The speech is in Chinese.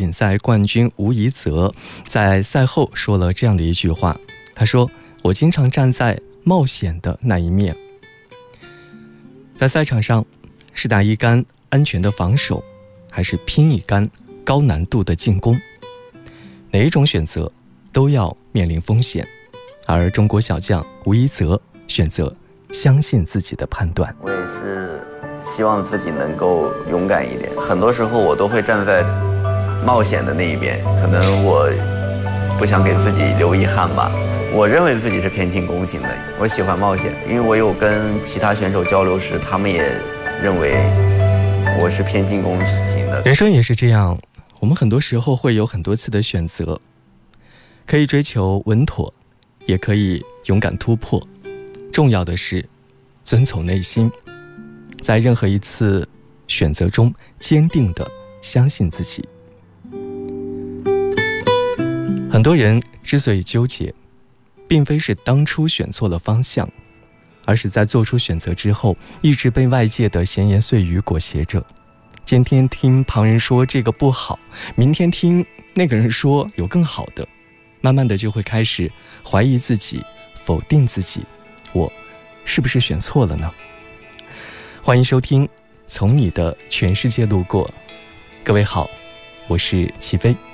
锦赛冠军吴怡泽在赛后说了这样的一句话，他说：我经常站在冒险的那一面。在赛场上，是打一杆安全的防守，还是拼一杆高难度的进攻，哪一种选择都要面临风险。而中国小将吴怡泽选择相信自己的判断。 我也是希望自己能够勇敢一点，很多时候我都会站在冒险的那一边，可能我不想给自己留遗憾吧。我认为自己是偏进攻型的，我喜欢冒险，因为我有跟其他选手交流时，他们也认为我是偏进攻型的。 人生也是这样，我们很多时候会有很多次的选择，可以追求稳妥，也可以勇敢突破。重要的是遵从内心，在任何一次选择中坚定地相信自己。很多人之所以纠结，并非是当初选错了方向，而是在做出选择之后，一直被外界的闲言碎语裹挟着。今天听旁人说这个不好，明天听那个人说有更好的，慢慢的就会开始怀疑自己，否定自己，我是不是选错了呢？欢迎收听从你的全世界路过。各位好，我是齐飞。